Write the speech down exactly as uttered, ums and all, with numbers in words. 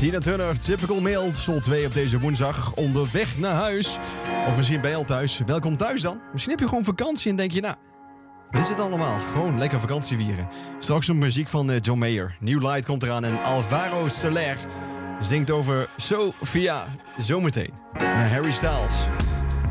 Tina Turner, Typical Male, Sol twee op deze woensdag. Onderweg naar huis. Of misschien ben je al thuis. Welkom thuis dan. Misschien heb je gewoon vakantie en denk je, nou, dit is het allemaal. Gewoon lekker vakantie vieren. Straks een muziek van uh, John Mayer. New Light komt eraan en Alvaro Soler zingt over Sofia. Zometeen naar Harry Styles.